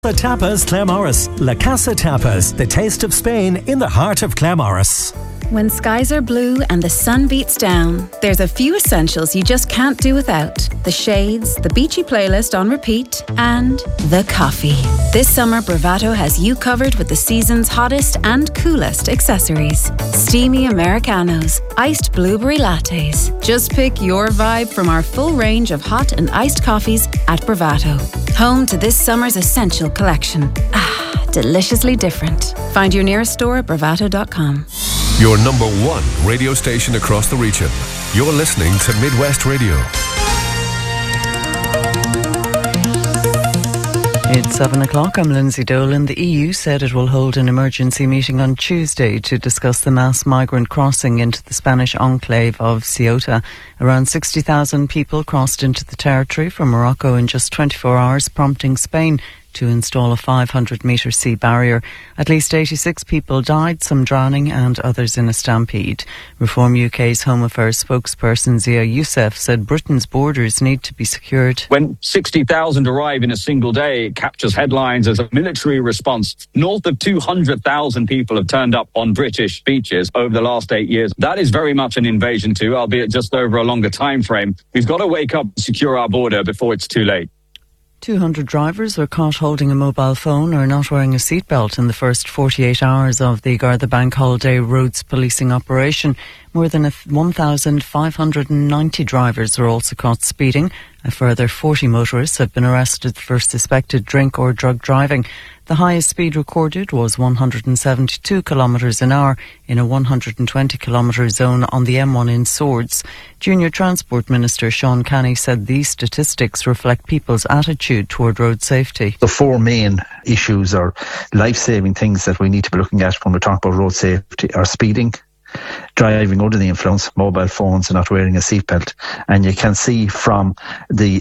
The Tapas Claremorris. La Casa Tapas, the taste of Spain in the heart of Claremorris. When skies are blue and the sun beats down, there's a few essentials you just can't do without. The shades, the beachy playlist on repeat, and the coffee. This summer, Bravado has you covered with the season's hottest and coolest accessories. Steamy Americanos, iced blueberry lattes. Just pick your vibe from our full range of hot and iced coffees at Bravado. Home to this summer's essential collection. Ah, deliciously different. Find your nearest store at bravado.com. Your number one radio station across the region. You're listening to Midwest Radio. It's 7 o'clock. I'm Lindsay Dolan. The EU said it will hold an emergency meeting on Tuesday to discuss the mass migrant crossing into the Spanish enclave of Ceuta. Around 60,000 people crossed into the territory from Morocco in just 24 hours, prompting Spain to install a 500-metre sea barrier. At least 86 people died, some drowning and others in a stampede. Reform UK's Home Affairs spokesperson Zia Youssef said Britain's borders need to be secured. When 60,000 arrive in a single day, it captures headlines as a military response. North of 200,000 people have turned up on British beaches over the last 8 years. That is very much an invasion too, albeit just over a longer time frame. We've got to wake up and secure our border before it's too late. 200 drivers were caught holding a mobile phone or not wearing a seatbelt in the first 48 hours of the Garda Bank Holiday roads policing operation. More than 1,590 drivers were also caught speeding. A further 40 motorists have been arrested for suspected drink or drug driving. The highest speed recorded was 172 kilometres an hour in a 120 kilometre zone on the M1 in Swords. Junior Transport Minister Sean Canny said these statistics reflect people's attitude toward road safety. The four main issues or life-saving things that we need to be looking at when we talk about road safety are speeding, driving under the influence, mobile phones and not wearing a seatbelt. And you can see from the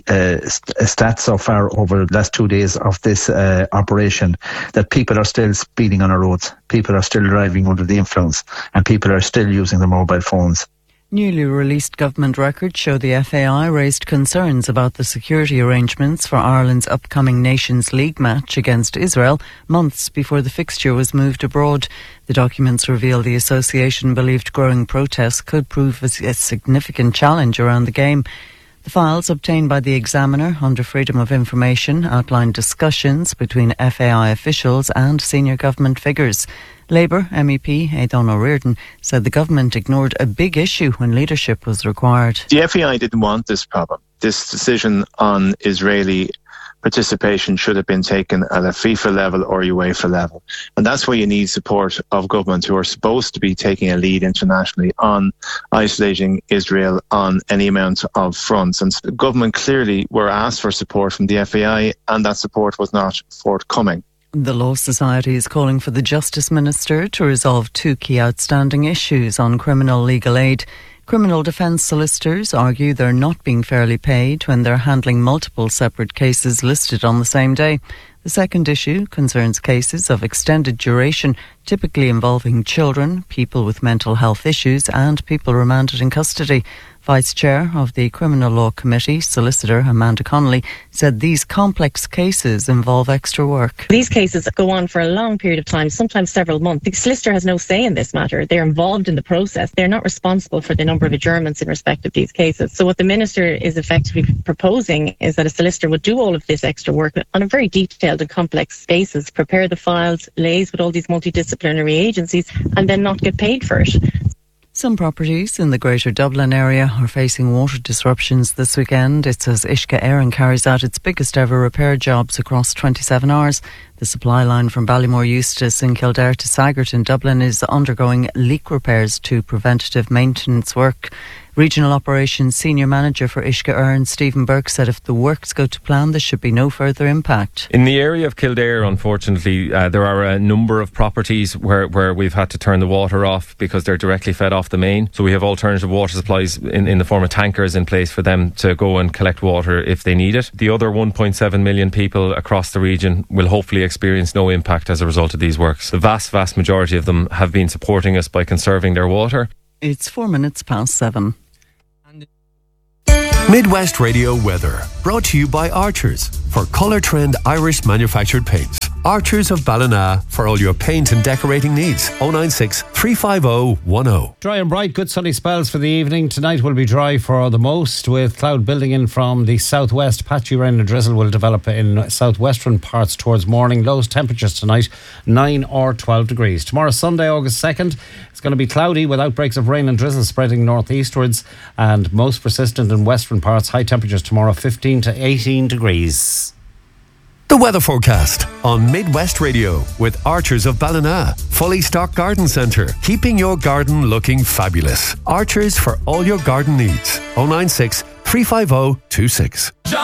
stats so far over the last 2 days of this operation that people are still speeding on our roads, people are still driving under the influence, and people are still using their mobile phones. Newly released government records show the FAI raised concerns about the security arrangements for Ireland's upcoming Nations League match against Israel months before the fixture was moved abroad. The documents reveal the association believed growing protests could prove a significant challenge around the game. The files obtained by the Examiner under Freedom of Information outlined discussions between FAI officials and senior government figures. Labour MEP Aidan O'Riordan said the government ignored a big issue when leadership was required. The FAI didn't want this problem. This decision on Israeli participation should have been taken at a FIFA level or UEFA level. And that's where you need support of government who are supposed to be taking a lead internationally on isolating Israel on any amount of fronts. And the government clearly were asked for support from the FAI, and that support was not forthcoming. The Law Society is calling for the Justice Minister to resolve two key outstanding issues on criminal legal aid. Criminal defence solicitors argue they're not being fairly paid when they're handling multiple separate cases listed on the same day. The second issue concerns cases of extended duration, typically involving children, people with mental health issues and people remanded in custody. Vice Chair of the Criminal Law Committee, Solicitor Amanda Connolly, said these complex cases involve extra work. These cases go on for a long period of time, sometimes several months. The solicitor has no say in this matter. They're involved in the process. They're not responsible for the number of adjournments in respect of these cases. So what the Minister is effectively proposing is that a solicitor would do all of this extra work on a very detailed and complex basis, prepare the files, liaise with all these multidisciplinary agencies, and then not get paid for it. Some properties in the Greater Dublin area are facing water disruptions this weekend. It's as Uisce Éireann carries out its biggest ever repair jobs across 27 hours. The supply line from Ballymore Eustace in Kildare to Saggart in Dublin is undergoing leak repairs to preventative maintenance work. Regional Operations Senior Manager for Uisce Éireann, Stephen Burke, said if the works go to plan, there should be no further impact. In the area of Kildare, unfortunately, there are a number of properties where we've had to turn the water off because they're directly fed off the main. So we have alternative water supplies in the form of tankers in place for them to go and collect water if they need it. The other 1.7 million people across the region will hopefully experience no impact as a result of these works. The vast majority of them have been supporting us by conserving their water. It's 4 minutes past 7. Midwest Radio weather, brought to you by Archers for Colour Trend Irish manufactured paints. Archers of Ballina for all your paint and decorating needs. 096 350 10. Dry and bright, good sunny spells for the evening. Tonight will be dry for the most, with cloud building in from the southwest. Patchy rain and drizzle will develop in southwestern parts towards morning. Lowest temperatures tonight 9 or 12 degrees. Tomorrow, Sunday, August 2nd, it's going to be cloudy with outbreaks of rain and drizzle spreading northeastwards and most persistent in western parts. High temperatures tomorrow 15 to 18 degrees. The weather forecast on Midwest Radio with Archers of Ballina. Fully stocked garden centre, keeping your garden looking fabulous. Archers for all your garden needs. 096 350 26.